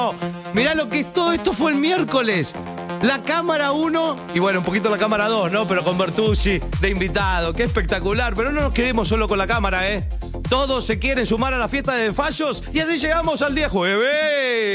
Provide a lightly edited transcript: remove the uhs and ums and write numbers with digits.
Mirá lo que es todo esto fue el miércoles. La cámara 1 y bueno, un poquito la cámara 2, ¿no? Pero con Bertuzzi de invitado. Qué espectacular. Pero no nos quedemos solo con la cámara, ¿eh? Todos se quieren sumar a la fiesta de fallos y así llegamos al día jueves.